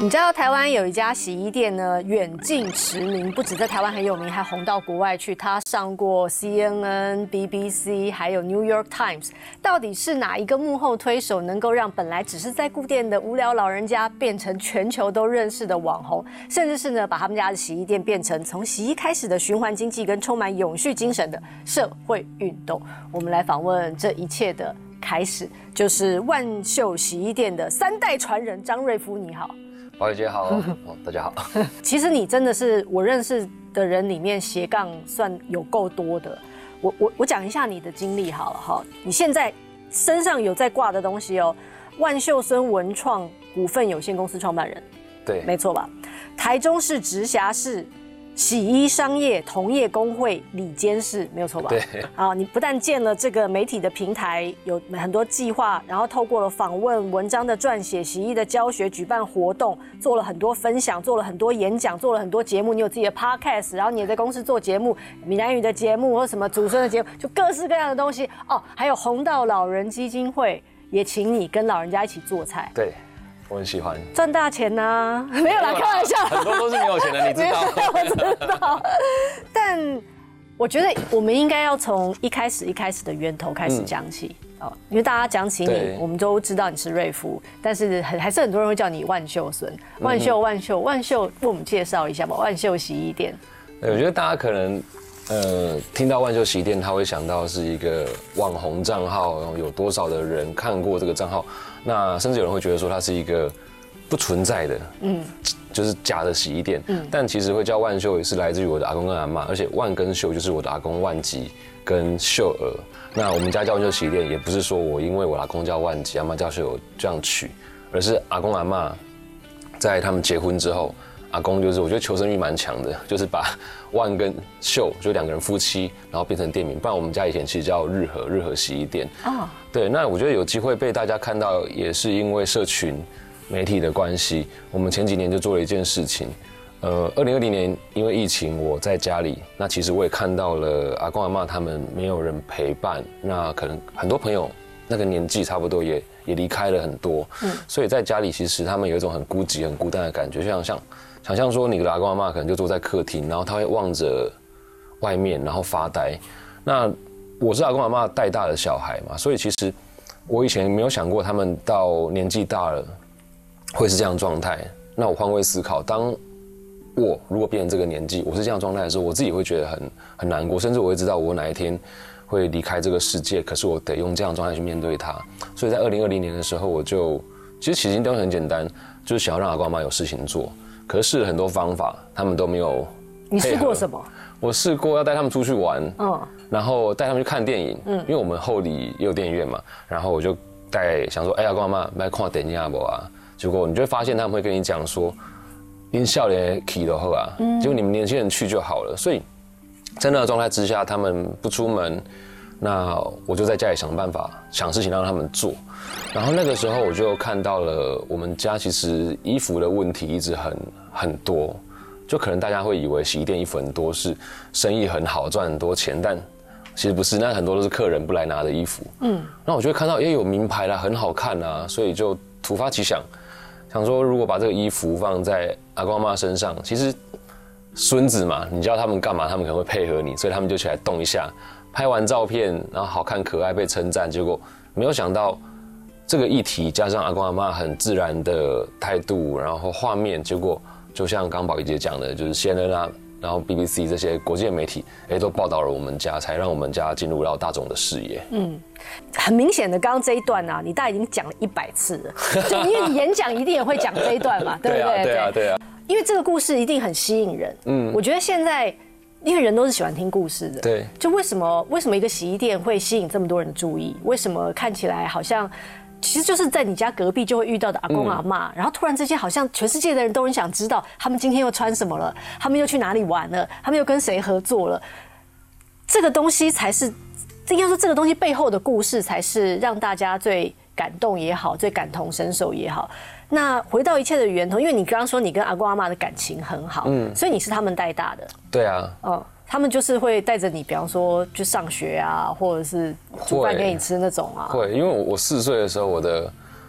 你知道台湾有一家洗衣店呢，远近驰名，不止在台湾很有名，还红到国外去。他上过 CNN、BBC， 还有 New York Times。到底是哪一个幕后推手，能够让本来只是在顾店的无聊老人家，变成全球都认识的网红，甚至是呢，把他们家的洗衣店变成从洗衣开始的循环经济跟充满永续精神的社会运动？我们来访问这一切的开始，就是万秀洗衣店的3代传人张瑞夫。你好。 宝姐姐好，大家好。 其实你真的是我认识的人里面斜杠算有够多的。我讲一下你的经历好了哈。你现在身上有在挂的东西哦，万秀孙文创股份有限公司创办人， 对， 没错吧？台中市直辖市洗衣商业同业工会理监事，没有错吧？ 对。 好，你不但建了这个媒体的平台，有很多计划，然后透过了访问、文章的撰写、洗衣的教学、举办活动，做了很多分享，做了很多演讲，做了很多节目。你有自己的 podcast， 然后你也在公司做节目，闽南语的节目或什么祖孙的节目，就各式各样的东西哦。还有红道老人基金会也请你跟老人家一起做菜。 对。我很喜欢赚大钱呐、没有啦，开玩笑， 很多都是没有钱的，你知道？ 我知道，但我觉得我们应该要从一开始的源头开始讲起哦，因为大家讲起你，我们都知道你是瑞夫，但是还是很多人会叫你万秀孙，万秀，为我们介绍一下吧，万秀洗衣店。 我觉得大家可能听到万秀洗衣店，他会想到是一个网红账号，然后有多少的人看过这个账号。那甚至有人会觉得说它是一个不存在的，就是假的洗衣店。但其实会叫万秀也是来自于我的阿公跟阿嬷，而且万跟秀就是我的阿公万吉跟秀娥。那我们家叫万秀洗衣店，也不是说我因为我阿公叫万吉，阿嬷叫秀娥这样取，而是阿公阿嬷在他们结婚之后，阿公就是我觉得求生欲蛮强的，就是把万跟秀就2个人夫妻，然后变成店名。不然我们家以前其实叫日和洗衣店。对，那我觉得有机会被大家看到，也是因为社群媒体的关系。我们前几年就做了一件事情，2020年因为疫情我在家里，那其实我也看到了阿公阿嬷他们没有人陪伴，那可能很多朋友那个年纪差不多也离开了很多，所以在家里其实他们有一种很孤寂、很孤单的感觉，就想象说你的阿公阿嬷可能就坐在客厅，然后他会望着外面，然后发呆。那我是阿公阿嬷带大的小孩嘛，所以其实我以前没有想过他们到年纪大了会是这样的状态。那我换位思考，当我如果变成这个年纪，我是这样的状态的时候，我自己会觉得很难过，甚至我会知道我哪一天会离开这个世界，可是我得用这样的状态去面对它。所以在2020年的时候，我就其实起心动念很简单，就是想要让阿公阿嬷有事情做。可是试了很多方法，他们都没有。 你试过什么？ 我试过要带他们出去玩，然后带他们去看电影，因为我们后里也有电影院嘛，然后我就想说，阿公阿嬷来看电影不啊？结果你就会发现他们会跟你讲说，您少年去就好啊，结果你们年轻人去就好了。所以在那个状态之下，他们不出门，那我就在家里想办法想事情让他们做。然后那个时候我就看到了我们家其实衣服的问题一直很多，就可能大家会以为洗衣店衣服很多是生意很好赚很多钱，但其实不是，那很多都是客人不来拿的衣服。那我就会看到也有名牌啦，很好看啊，所以就突发奇想说如果把这个衣服放在阿公阿嬷身上，其实孙子嘛，你叫他们干嘛，他们可能会配合你，所以他们就起来动一下，拍完照片，然后好看可爱被称赞，结果没有想到这个议题加上阿公阿嬷很自然的态度，然后画面，结果就像刚宝仪姐讲的，就是 CNN 啊，然后 BBC 这些国际的媒体，都报道了我们家，才让我们家进入到大众的视野。 很明显的，刚刚这一段啊，你大概已经讲了100次了，就因为你演讲一定也会讲这一段嘛，对不对？ 对啊。 因为这个故事一定很吸引人。我觉得现在因为人都是喜欢听故事的， 对， 就为什么一个洗衣店会吸引这么多人的注意？为什么看起来好像？其实就是在你家隔壁就会遇到的阿公阿嬷，然后突然之间好像全世界的人都很想知道他们今天又穿什么了，他们又去哪里玩了，他们又跟谁合作了。这个东西才是，应该说这个东西背后的故事才是让大家最感动也好，最感同身受也好。那回到一切的源头，因为你刚刚说你跟阿公阿嬷的感情很好，所以你是他们带大的。 对啊。 他们就是会带着你，比方去上学啊，或者是煮饭给你吃那种啊。 会，因为我4岁的时候，我的